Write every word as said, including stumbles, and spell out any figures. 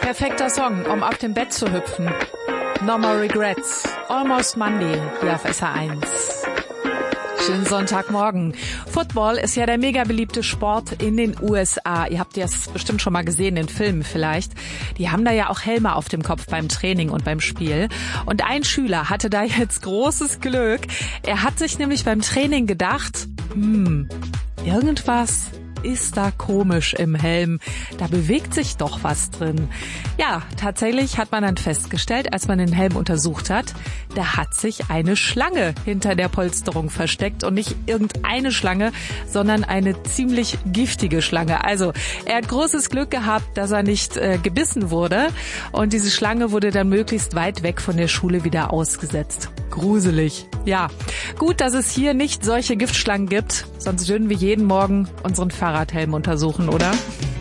Perfekter Song, um auf dem Bett zu hüpfen. No More Regrets. Almost Monday hier auf S R eins. Schönen Sonntagmorgen. Football ist ja der mega beliebte Sport in den U S A. Ihr habt das bestimmt schon mal gesehen in Filmen vielleicht. Die haben da ja auch Helme auf dem Kopf beim Training und beim Spiel. Und ein Schüler hatte da jetzt großes Glück. Er hat sich nämlich beim Training gedacht, hm, irgendwas ist da komisch im Helm. Da bewegt sich doch was drin. Ja, tatsächlich hat man dann festgestellt, als man den Helm untersucht hat, da hat sich eine Schlange hinter der Polsterung versteckt und nicht irgendeine Schlange, sondern eine ziemlich giftige Schlange. Also, er hat großes Glück gehabt, dass er nicht äh, gebissen wurde und diese Schlange wurde dann möglichst weit weg von der Schule wieder ausgesetzt. Gruselig. Ja, gut, dass es hier nicht solche Giftschlangen gibt, sonst würden wir jeden Morgen unseren Fahrradhelm untersuchen, oder?